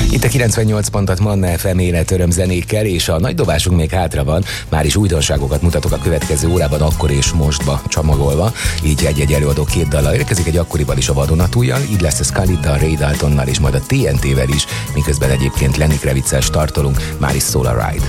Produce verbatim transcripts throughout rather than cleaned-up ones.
Itt a kilencvennyolc pont hat Manna ef em élet öröm zenékkel, és a nagy dobásunk még hátra van. Már is újdonságokat mutatok a következő órában, akkor és mostba csomagolva. Így egy-egy előadó két dallal érkezik, egy akkorival is a vadonatújjal, így lesz a Scully-dal, Ray Daltonnal és majd a té en té-vel is, miközben egyébként Lenny Kravitz-el startolunk, már is Solar Ride.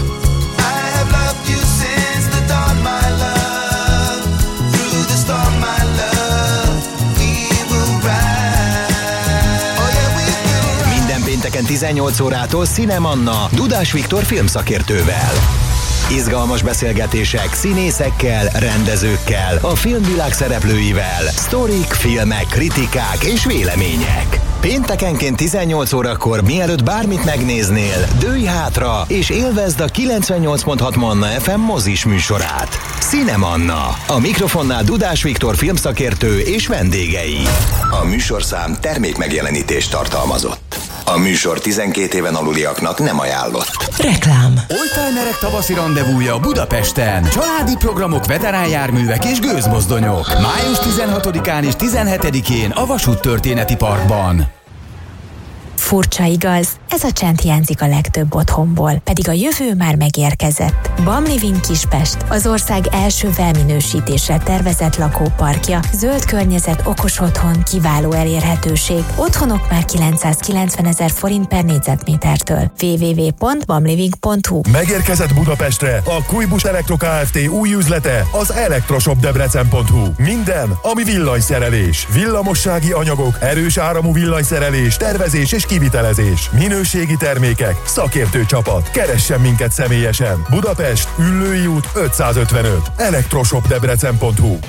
tizennyolc órától Cinemanna Dudás Viktor filmszakértővel. Izgalmas beszélgetések színészekkel, rendezőkkel, a filmvilág szereplőivel, sztorik, filmek, kritikák és vélemények. Péntekenként tizennyolc órakor, mielőtt bármit megnéznél, dőlj hátra és élvezd a kilencvennyolc pont hat Manna ef em mozis műsorát. Cinemanna. A mikrofonnál Dudás Viktor filmszakértő és vendégei. A műsorszám termékmegjelenítést tartalmazott. A műsor tizenkét éven aluliaknak nem ajánlott. Reklám. Oldtimerek tavaszi rendezvúja Budapesten. Családi programok, veteránjárművek és gőzmozdonyok. május tizenhatodikán és tizenhetedikén a Vasúttörténeti Parkban. Furcsa, igaz? Ez a csend hiányzik a legtöbb otthonból, pedig a jövő már megérkezett. BAM Living Kispest, az ország első felminősítéssel tervezett lakóparkja, zöld környezet, okos otthon, kiváló elérhetőség. Otthonok már kilencszázkilencvenezer forint per négyzetmétertől. double-u double-u double-u pont bamliving pont hu. Megérkezett Budapestre a Kujbus Elektro Kft. Új üzlete, az elektroshop debrecen pont hu. Minden, ami villanyszerelés, villamossági anyagok, erős áramú villanyszerelés, tervezés és kivitelezés. Minőségi termékek, szakértő csapat. Keressen minket személyesen. Budapest, Üllői út ötszázötvenöt. elektroshop debrecen pont hu.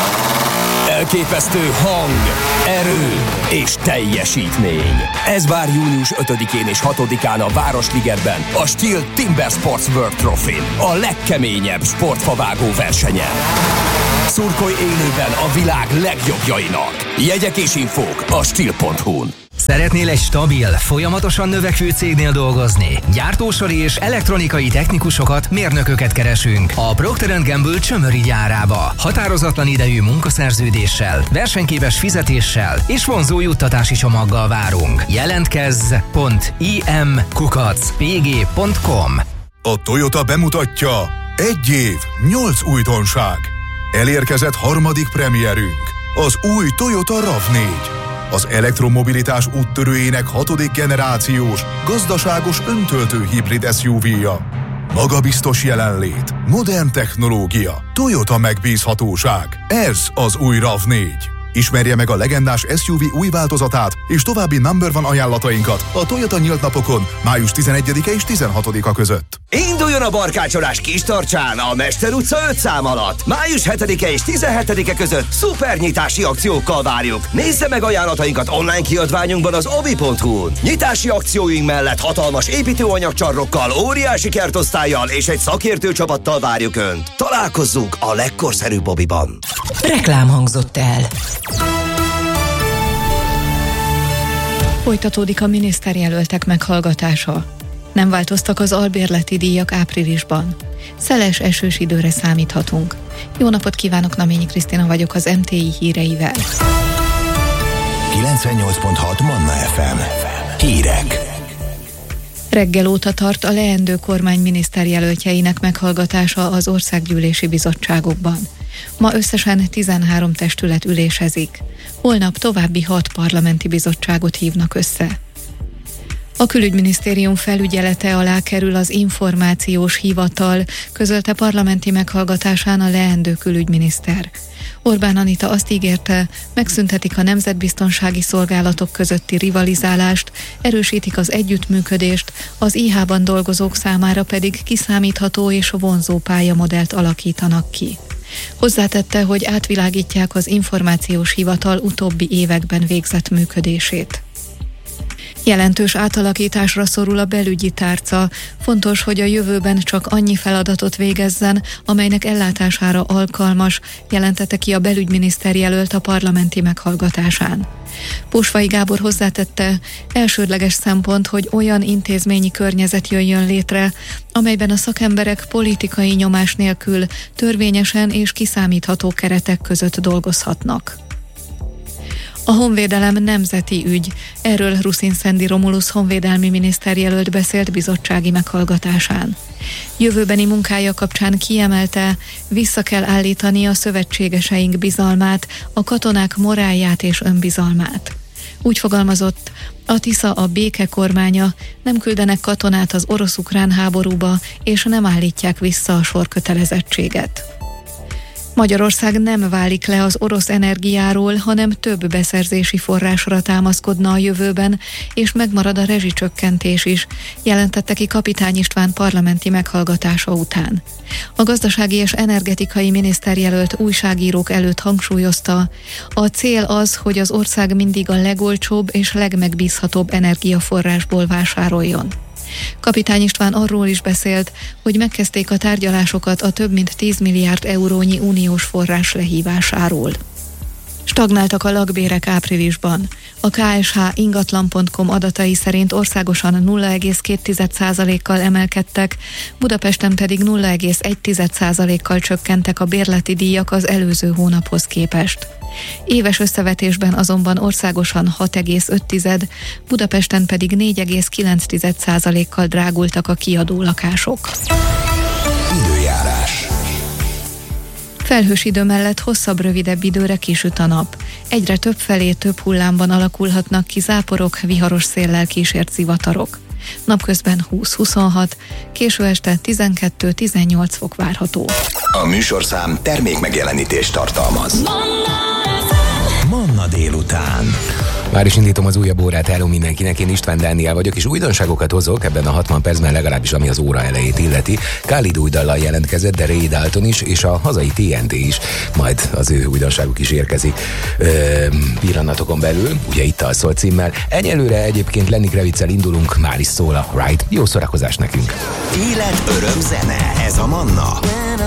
Elképesztő hang, erő és teljesítmény. Ez vár június ötödikén és hatodikán a Városligetben, a Stihl Timber Sports World Trophy, a legkeményebb sportfavágó versenyen. Szurkolj élőben a világ legjobbjainak. Jegyek és infók a stihl pont hu-n. Szeretnél egy stabil, folyamatosan növekvő cégnél dolgozni? Gyártósori és elektronikai technikusokat, mérnököket keresünk a Procter and Gamble Csömöri gyárába. Határozatlan idejű munkaszerződéssel, versenyképes fizetéssel és vonzó juttatási csomaggal várunk. Jelentkezz pont im kukac pg pont com. A Toyota bemutatja egy év, nyolc újdonság. Elérkezett harmadik premierünk, az új Toyota ráv négy. Az elektromobilitás úttörőjének hatodik generációs, gazdaságos öntöltő hibrid es u vé-ja. Magabiztos jelenlét, modern technológia, Toyota megbízhatóság. Ez az új ráv négy. Ismerje meg a legendás es u vé új változatát és további number one ajánlatainkat a Toyota nyílt napokon május tizenegyedike és tizenhatodika között. Induljon a barkácsolás Kistarcsán a Mester utca öt szám alatt. május hetedike és tizenhetedike között szupernyitási akciókkal várjuk. Nézze meg ajánlatainkat online kiadványunkban az obi pont hu-n. Nyitási akcióink mellett hatalmas építőanyagcsarnokkal, óriási kertosztállyal és egy szakértő csapattal várjuk Önt. Találkozzunk a legkorszerűbb Obiban. Reklám hangzott el. Folytatódik a miniszterjelöltek meghallgatása. Nem változtak az albérleti díjak áprilisban. Szeles, esős időre számíthatunk. Jó napot kívánok, Naményi Krisztina vagyok az em té i híreivel. kilencvennyolc pont hat Manna ef em. Hírek. Reggel óta tart a leendő kormány miniszterjelöltjeinek meghallgatása az országgyűlési bizottságokban. Ma összesen tizenhárom testület ülésezik. Holnap további hat parlamenti bizottságot hívnak össze. A külügyminisztérium felügyelete alá kerül az információs hivatal, közölte parlamenti meghallgatásán a leendő külügyminiszter. Orbán Anita azt ígérte, megszüntetik a nemzetbiztonsági szolgálatok közötti rivalizálást, erősítik az együttműködést, az i há-ban dolgozók számára pedig kiszámítható és vonzó pályamodellt alakítanak ki. Hozzátette, hogy átvilágítják az információs hivatal utóbbi években végzett működését. Jelentős átalakításra szorul a belügyi tárca. Fontos, hogy a jövőben csak annyi feladatot végezzen, amelynek ellátására alkalmas, jelentette ki a belügyminiszter jelölt a parlamenti meghallgatásán. Pósvai Gábor hozzátette, elsődleges szempont, hogy olyan intézményi környezet jöjjön létre, amelyben a szakemberek politikai nyomás nélkül törvényesen és kiszámítható keretek között dolgozhatnak. A honvédelem nemzeti ügy. Erről Ruszin Szendi Romulusz honvédelmi miniszterjelölt beszélt bizottsági meghallgatásán. Jövőbeni munkája kapcsán kiemelte, vissza kell állítani a szövetségeseink bizalmát, a katonák morálját és önbizalmát. Úgy fogalmazott, a Tisza a béke kormánya, nem küldenek katonát az orosz-ukrán háborúba, és nem állítják vissza a sorkötelezettséget. Magyarország nem válik le az orosz energiáról, hanem több beszerzési forrásra támaszkodna a jövőben, és megmarad a rezsicsökkentés is, jelentette ki Kapitány István parlamenti meghallgatása után. A gazdasági és energetikai miniszterjelölt újságírók előtt hangsúlyozta, a cél az, hogy az ország mindig a legolcsóbb és legmegbízhatóbb energiaforrásból vásároljon. Kapitány István arról is beszélt, hogy megkezdték a tárgyalásokat a több mint tíz milliárd eurónyi uniós forrás lehívásáról. Stagnáltak a lakbérek áprilisban. A ká es há ingatlan pont com adatai szerint országosan nulla egész két százalékkal emelkedtek, Budapesten pedig nulla egész egy százalékkal csökkentek a bérleti díjak az előző hónaphoz képest. Éves összevetésben azonban országosan hat egész öt, Budapesten pedig négy egész kilenc százalékkal drágultak a kiadó lakások. Időjárás. Felhős idő mellett hosszabb, rövidebb időre kisüt a nap. Egyre több felé több hullámban alakulhatnak ki záporok, viharos széllel kísért zivatarok. Napközben húsz-huszonhat, késő este tizenkettő-tizennyolc fok várható. A műsorszám termék megjelenítést tartalmaz. Manna délután. Már is indítom az újabb órát, hello mindenkinek, én István Dániel vagyok, és újdonságokat hozok ebben a hatvan percben, legalábbis ami az óra elejét illeti. Khalid új dallal jelentkezett, de Ray Dalton is, és a hazai té en té is, majd az ő újdonságuk is érkezik ö, pillanatokon belül, ugye itt alszol címmel. Egyelőre egyébként Lenny Kravitzel indulunk, már is szól a Ride. Jó szórakozás nekünk! Élet, öröm, zene, ez a Manna.